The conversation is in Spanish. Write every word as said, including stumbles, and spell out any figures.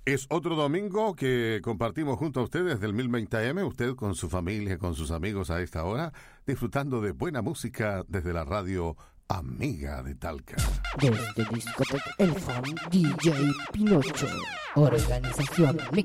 Es otro domingo que compartimos junto a ustedes del mil veinte A M, usted con su familia, con sus amigos a esta hora, disfrutando de buena música desde la radio Amiga de Talca. Desde Discoteca El Fan, D J Pinocho. Organización Mix